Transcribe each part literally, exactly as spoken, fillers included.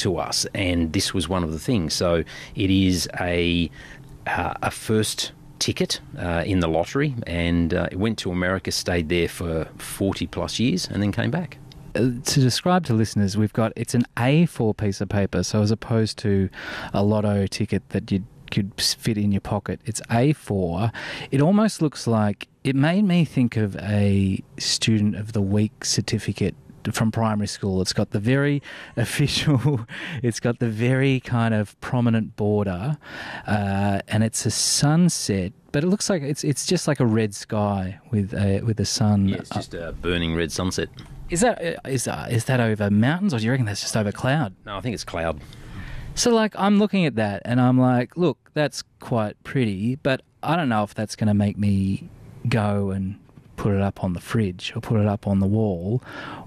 to us, and this was one of the things. So it is a uh, a first ticket uh, in the lottery, and uh, it went to America, stayed there for forty plus years, and then came back. Uh, to describe to listeners, we've got, it's an A four piece of paper, so as opposed to a lotto ticket that you could fit in your pocket, it's A four. It almost looks like, it made me think of a Student of the Week certificate from primary school. It's got the very official, it's got the very kind of prominent border, uh, and it's a sunset, but it looks like it's it's just like a red sky with a with the sun. Yeah, it's just a burning red sunset. Is that is that, is that over mountains, or do you reckon that's just over cloud? No, I think it's cloud. So, like, I'm looking at that and I'm like, look, that's quite pretty, but I don't know if that's going to make me go and put it up on the fridge or put it up on the wall.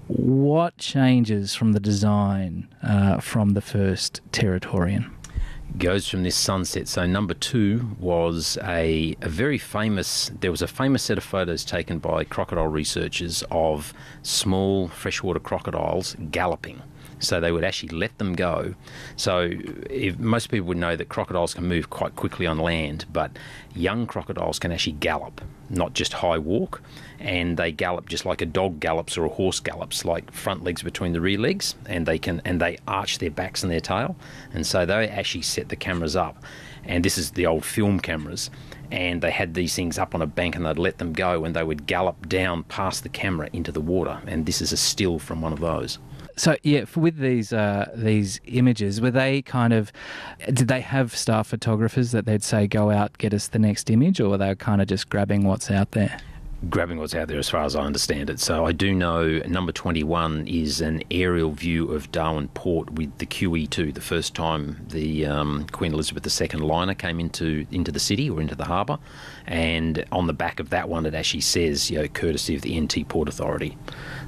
What changes from the design uh, from the first Territorian? Goes from this sunset. So number two was a, a very famous, there was a famous set of photos taken by crocodile researchers of small freshwater crocodiles galloping. So they would actually let them go. So if, most people would know that crocodiles can move quite quickly on land, but young crocodiles can actually gallop, not just high walk. And they gallop just like a dog gallops or a horse gallops, like front legs between the rear legs, and they can and they arch their backs and their tail. And so they actually set the cameras up. And this is the old film cameras. And they had these things up on a bank and they'd let them go and they would gallop down past the camera into the water. And this is a still from one of those. So, yeah, with these uh, these images, were they kind of, did they have staff photographers that they'd say, go out, get us the next image, or were they kind of just grabbing what's out there? Grabbing what's out there as far as I understand it. So I do know number twenty-one is an aerial view of Darwin Port with the Q E two, the first time the um, Queen Elizabeth the Second liner came into into the city or into the harbour. And on the back of that one it actually says, you know, courtesy of the N T Port Authority.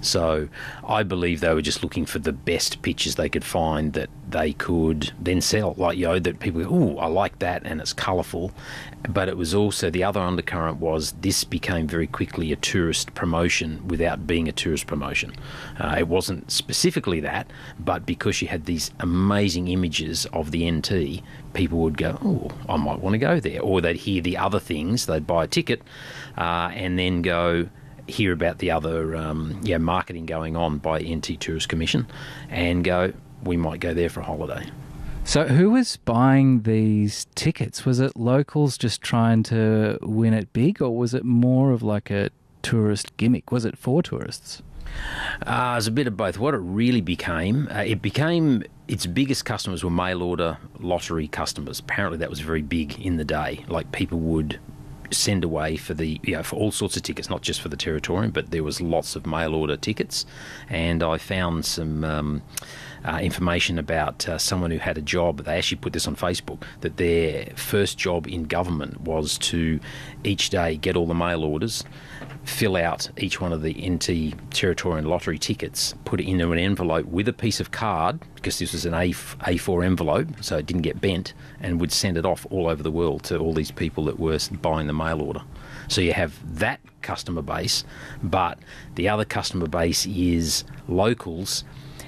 So I believe they were just looking for the best pictures they could find that they could then sell. Like, you know, that people go, ooh, I like that and it's colourful. But it was also, the other undercurrent was this became very quickly a tourist promotion without being a tourist promotion. Uh, it wasn't specifically that, but because you had these amazing images of the N T, people would go, oh, I might want to go there. Or they'd hear the other things, they'd buy a ticket uh, and then go hear about the other um, yeah, marketing going on by N T Tourist Commission and go, we might go there for a holiday. So who was buying these tickets? Was it locals just trying to win it big, or was it more of like a tourist gimmick? Was it for tourists? Uh, it was a bit of both. What it really became, uh, it became, its biggest customers were mail order lottery customers. Apparently that was very big in the day. Like, people would send away for the, you know, for all sorts of tickets, not just for the Territorian, but there was lots of mail order tickets. And I found some um, uh, information about uh, someone who had a job. They actually put this on Facebook, that their first job in government was to each day get all the mail orders, fill out each one of the N T Territorian lottery tickets, put it into an envelope with a piece of card, because this was an A four envelope, so it didn't get bent, and would send it off all over the world to all these people that were buying the mail order. So you have that customer base, but the other customer base is locals.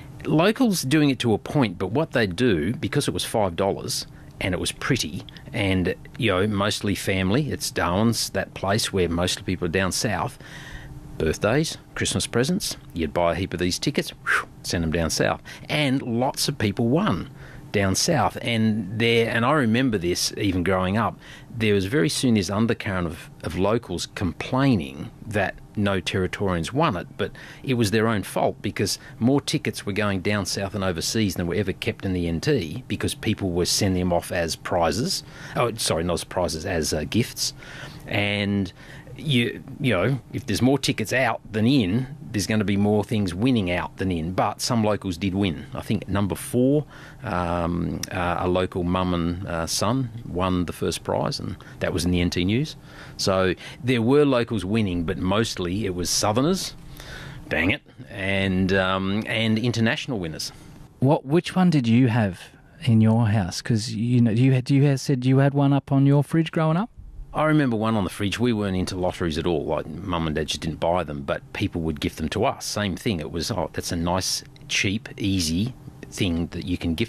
Locals doing it to a point, but what they do, because it was five dollars, and it was pretty, and, you know, mostly family. It's Darwin's, that place where most people are down south. Birthdays, Christmas presents, you'd buy a heap of these tickets, whew, send them down south. And lots of people won down south. And there, and I remember this even growing up, there was very soon this undercurrent of, of locals complaining that no Territorians won it, but it was their own fault, because more tickets were going down south and overseas than were ever kept in the N T, because people were sending them off as prizes. Oh, sorry, not as prizes, as uh, gifts. And you you know, if there's more tickets out than in, there's going to be more things winning out than in. But some locals did win. I think number four, um, uh, a local mum and uh, son won the first prize, and that was in the N T News. So there were locals winning, but mostly it was Southerners, dang it, and um, and international winners. What? Which one did you have in your house? Because you know, you had you had said you had one up on your fridge growing up. I remember one on the fridge. We weren't into lotteries at all. Like, mum and dad just didn't buy them, but people would gift them to us. Same thing. It was, oh, that's a nice, cheap, easy thing that you can gift